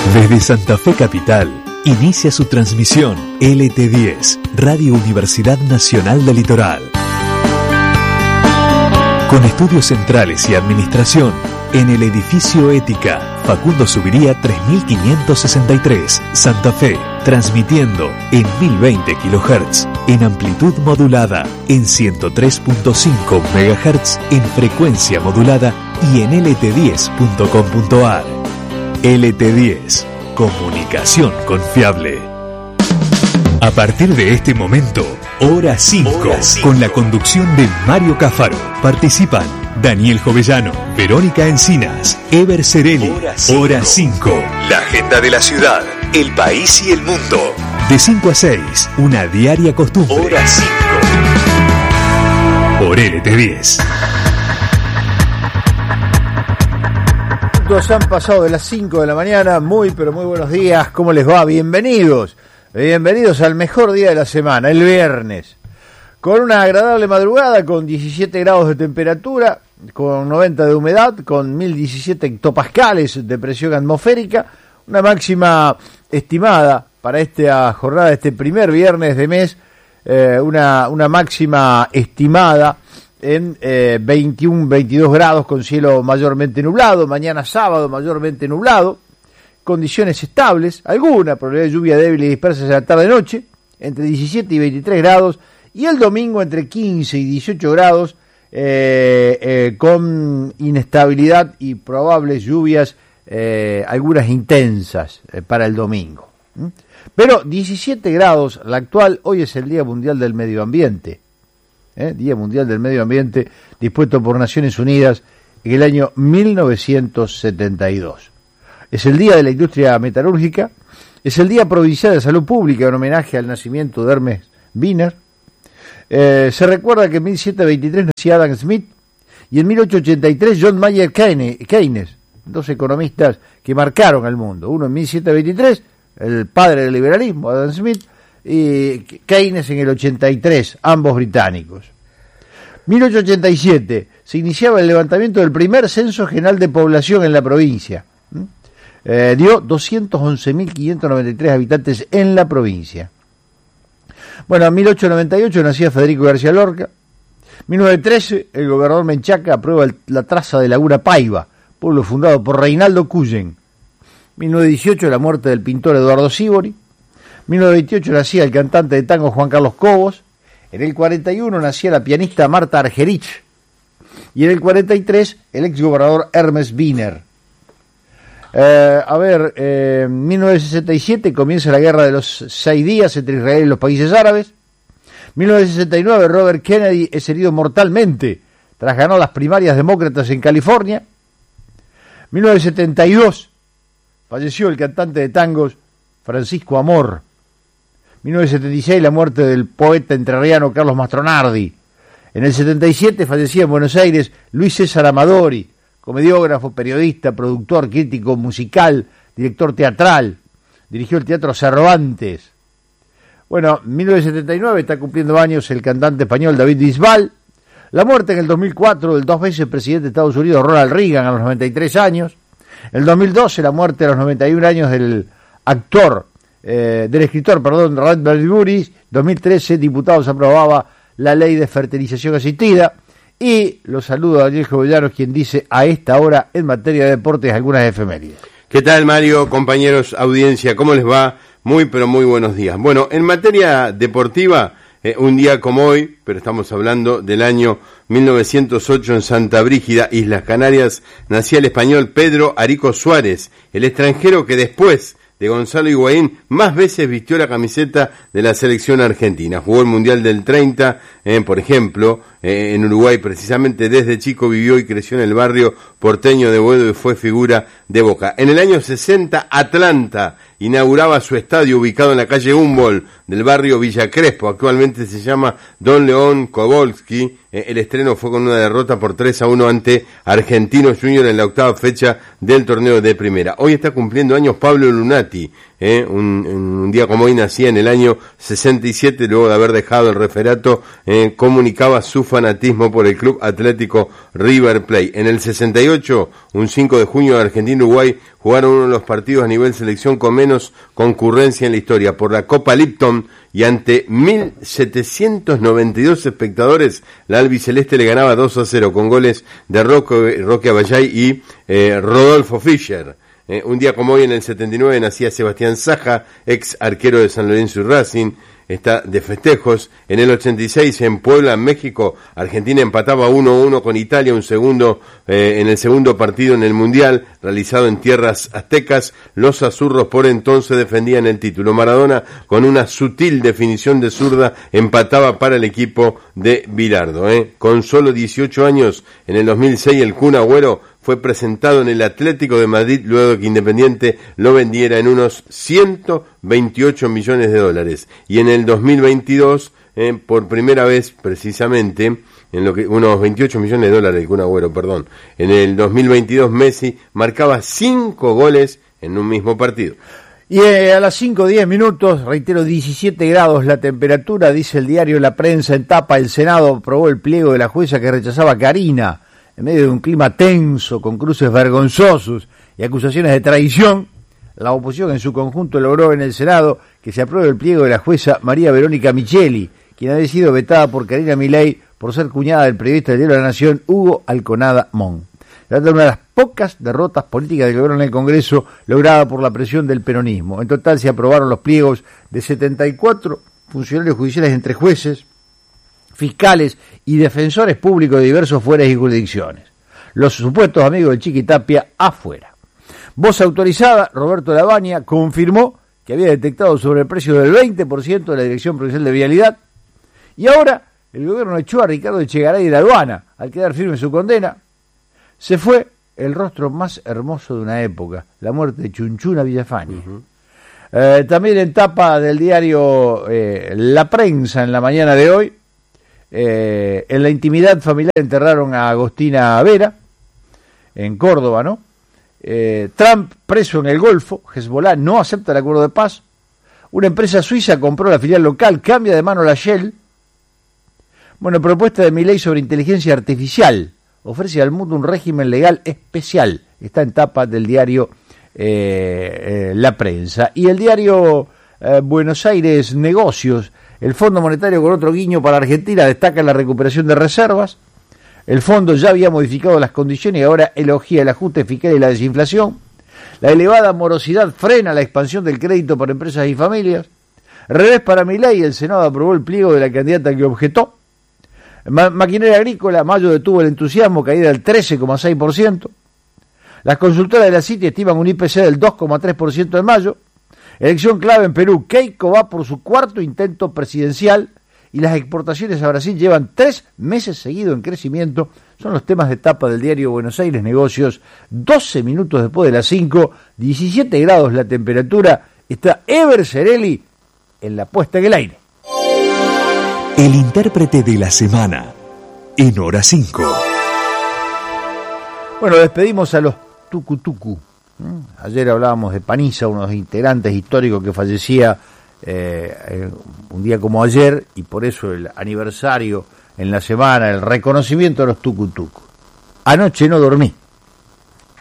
Desde Santa Fe Capital, inicia su transmisión LT10, Radio Universidad Nacional del Litoral. Con estudios centrales y administración, en el edificio Ética, Facundo Subiría 3563, Santa Fe, transmitiendo en 1020 kHz, en amplitud modulada, en 103.5 MHz, en frecuencia modulada y en lt10.com.ar. LT10, comunicación confiable. A partir de este momento, Hora 5, con la conducción de Mario Cáfaro. Participan Daniel Jovellano, Verónica Encinas, Ever Cerelli. Hora 5, la agenda de la ciudad, el país y el mundo. De 5 a 6, una diaria costumbre. Hora 5. Por LT10. Han pasado de las 5 de la mañana, muy buenos días, ¿cómo les va? Bienvenidos al mejor día de la semana, el viernes, con una agradable madrugada, con 17 grados de temperatura, con 90 de humedad, con 1017 hectopascales de presión atmosférica, una máxima estimada para esta jornada, este primer viernes de mes, una máxima estimada en 21-22 grados con cielo mayormente nublado, mañana sábado mayormente nublado, condiciones estables, alguna probabilidad de lluvia débil y dispersa en la tarde-noche, entre 17 y 23 grados, y el domingo entre 15 y 18 grados, con inestabilidad y probables lluvias, algunas intensas para el domingo. Pero 17 grados, la actual, hoy es el Día Mundial del Medio Ambiente. Día Mundial del Medio Ambiente, dispuesto por Naciones Unidas en el año 1972. Es el Día de la Industria Metalúrgica, es el Día Provincial de Salud Pública en homenaje al nacimiento de Hermes Wiener. Se recuerda que en 1723 nació Adam Smith y en 1883 John Maynard Keynes, dos economistas que marcaron al mundo. Uno en 1723, el padre del liberalismo, Adam Smith, y Keynes en el 83, ambos británicos. 1887 se iniciaba el levantamiento del primer censo general de población en la provincia. Dio 211.593 habitantes en la provincia. Bueno, en 1898 nacía Federico García Lorca. 1913 el gobernador Menchaca aprueba la traza de Laguna Paiva, pueblo fundado por Reinaldo Cullen. 1918 la muerte del pintor Eduardo Sívori. 1928 nacía el cantante de tango Juan Carlos Cobos, en el 41 nacía la pianista Marta Argerich, y en el 43 el exgobernador Hermes Wiener. En 1967 comienza la guerra de los 6 días entre Israel y los países árabes. 1969 Robert Kennedy es herido mortalmente tras ganar las primarias demócratas en California. 1972 falleció el cantante de tangos Francisco Amor. 1976 la muerte del poeta entrerriano Carlos Mastronardi. En el 77 fallecía en Buenos Aires Luis César Amadori, comediógrafo, periodista, productor, crítico musical, director teatral. Dirigió el Teatro Cervantes. Bueno, en 1979 está cumpliendo años el cantante español David Bisbal. La muerte en el 2004 del 2 veces presidente de Estados Unidos Ronald Reagan a los 93 años. En el 2012 la muerte a los 91 años del escritor Ray Bradbury. 2013 diputados aprobaba la ley de fertilización asistida. Y los saludo a Daniel Jovellano, quien dice a esta hora en materia de deportes algunas efemérides. ¿Qué tal, Mario? Compañeros, audiencia, ¿cómo les va? Muy buenos días. Bueno, en materia deportiva, un día como hoy, pero estamos hablando del año 1908 en Santa Brígida, Islas Canarias, nacía el español Pedro Arico Suárez, el extranjero que después de Gonzalo Higuaín más veces vistió la camiseta de la selección argentina. Jugó el Mundial del 30, por ejemplo, en Uruguay precisamente. Desde chico vivió y creció en el barrio porteño de Boedo y fue figura de Boca. En el año 60, Atlanta inauguraba su estadio ubicado en la calle Humboldt del barrio Villa Crespo. Actualmente se llama Don León Kowalski. El estreno fue con una derrota por 3-1 ante Argentinos Junior en la octava fecha del torneo de primera. Hoy está cumpliendo años Pablo Lunati. Un día como hoy nacía en el año 67, luego de haber dejado el referato, comunicaba su fanatismo por el Club Atlético River Plate. En el 68, un 5 de junio, Argentina y Uruguay jugaron uno de los partidos a nivel selección con menos concurrencia en la historia por la Copa Lipton, y ante 1.792 espectadores, la albiceleste le ganaba 2-0 con goles de Roque Abayay y Rodolfo Fischer. Un día como hoy, en el 79, nacía Sebastián Saja, ex arquero de San Lorenzo y Racing. Está de festejos. En el 86, en Puebla, México, Argentina empataba 1-1 con Italia, en el segundo partido en el Mundial, realizado en tierras aztecas. Los azurros por entonces defendían el título. Maradona, con una sutil definición de zurda, empataba para el equipo de Bilardo. Con solo 18 años, en el 2006, el Kun Agüero fue presentado en el Atlético de Madrid luego de que Independiente lo vendiera en unos 128 millones de dólares. Y en el 2022, por primera vez precisamente, unos 28 millones de dólares el Kun Agüero, perdón. En el 2022 Messi marcaba 5 goles en un mismo partido. Y a las 5:10, reitero, 17 grados la temperatura, dice el diario La Prensa en tapa. El Senado aprobó el pliego de la jueza que rechazaba a Karina. En medio de un clima tenso, con cruces vergonzosos y acusaciones de traición, la oposición en su conjunto logró en el Senado que se apruebe el pliego de la jueza María Verónica Micheli, quien había sido vetada por Karina Milei por ser cuñada del periodista del diario La Nación, Hugo Alconada Mon. Se trata de una de las pocas derrotas políticas del gobierno en el Congreso lograda por la presión del peronismo. En total se aprobaron los pliegos de 74 funcionarios judiciales entre jueces, fiscales y defensores públicos de diversos fueres y jurisdicciones. Los supuestos amigos de Chiquitapia afuera. Voz autorizada, Roberto Lavagna confirmó que había detectado sobreprecio del 20% de la Dirección Provincial de Vialidad, y ahora el gobierno echó a Ricardo Echegaray de la aduana. Al quedar firme su condena, se fue el rostro más hermoso de una época, la muerte de Chunchuna Villafañe. También en tapa del diario La Prensa en la mañana de hoy, en la intimidad familiar enterraron a Agostina Vera en Córdoba, ¿no? Trump preso en el Golfo, Hezbollah no acepta el acuerdo de paz, una empresa suiza compró la filial local, cambia de mano la Shell. Bueno, propuesta de Milei sobre inteligencia artificial, ofrece al mundo un régimen legal especial, está en tapa del diario La Prensa. Y el diario Buenos Aires Negocios, el Fondo Monetario, con otro guiño para Argentina, destaca la recuperación de reservas. El fondo ya había modificado las condiciones y ahora elogia el ajuste fiscal y la desinflación. La elevada morosidad frena la expansión del crédito para empresas y familias. Revés para Milei, el Senado aprobó el pliego de la candidata que objetó. Maquinaria agrícola, mayo detuvo el entusiasmo, caída del 13,6%. Las consultoras de la Citi estiman un IPC del 2,3% en mayo. Elección clave en Perú. Keiko va por su cuarto intento presidencial y las exportaciones a Brasil llevan 3 meses seguidos en crecimiento. Son los temas de tapa del diario Buenos Aires Negocios. 12 minutos después de las 5, 17 grados la temperatura. Está Ever Cerelli en la puesta en el aire. El intérprete de la semana en Hora 5. Bueno, despedimos a los tucutucu. Ayer hablábamos de Paniza, uno de los integrantes históricos que fallecía un día como ayer, y por eso el aniversario en la semana, el reconocimiento de los tucutucu. Anoche no dormí.